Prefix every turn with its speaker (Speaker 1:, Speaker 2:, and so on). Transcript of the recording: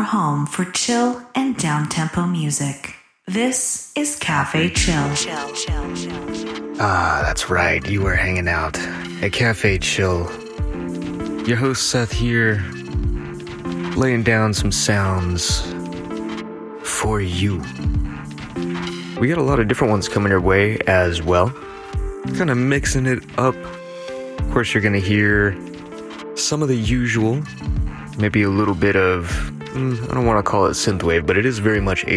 Speaker 1: home for chill and down-tempo music. This is Cafe Chill.
Speaker 2: Ah, that's right. You were hanging out at Cafe Chill. Your host Seth here, laying down some sounds for you. We got a lot of different ones coming your way as well. Kind of mixing it up. Of course, you're going to hear some of the usual, maybe a little bit of, I don't want to call it synthwave, but it is very much